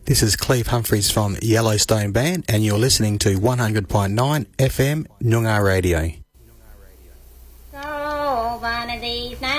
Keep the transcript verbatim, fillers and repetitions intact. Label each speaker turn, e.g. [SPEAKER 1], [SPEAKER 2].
[SPEAKER 1] This is Cleve Humphreys from Yellowstone Band, and you're listening to one hundred point nine F M Noongar Radio.
[SPEAKER 2] So one of these nights